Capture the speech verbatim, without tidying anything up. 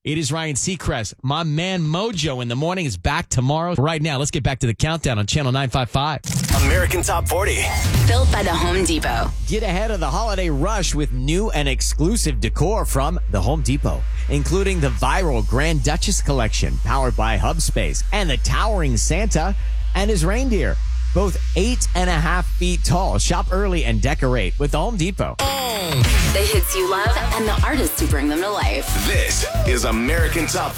It is Ryan Seacrest. My man Mojo in the morning is back tomorrow. Right now, let's get back to the countdown on Channel nine fifty-five. American Top forty. Built by the Home Depot. Get ahead of the holiday rush with new and exclusive decor from the Home Depot, including the viral Grand Duchess collection powered by Hubspace and the towering Santa and his reindeer, both eight and a half feet tall. Shop early and decorate with the Home Depot. The hits you love and the artists who bring them to life. This is American Top